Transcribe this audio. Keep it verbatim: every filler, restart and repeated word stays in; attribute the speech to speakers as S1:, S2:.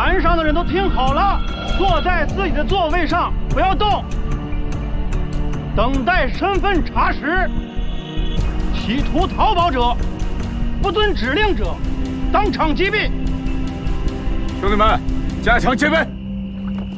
S1: 船上的人都听好了，坐在自己的座位上，不要动，等待身份查实。企图逃跑者、不遵指令者，当场击毙。
S2: 兄弟们，加强戒备。